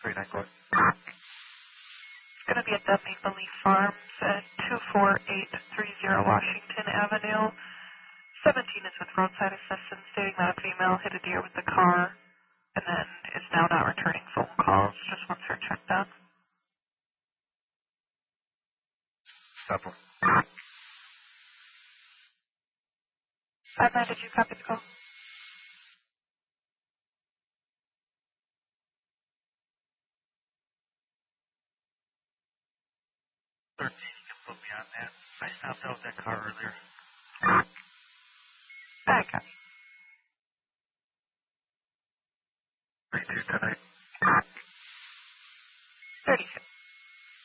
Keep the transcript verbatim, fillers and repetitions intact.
three nine, go ahead. It's going to be at the Maple Leaf Farms at two four eight three zero Washington Avenue. seventeen is with roadside assistance, stating that a female hit a deer with the car and then is now not returning phone calls. Just wants her checked on. Stop one. five nine, did you copy the call? thirteen, you can put me on that. I stopped out that car earlier. I got you. three two ten eight.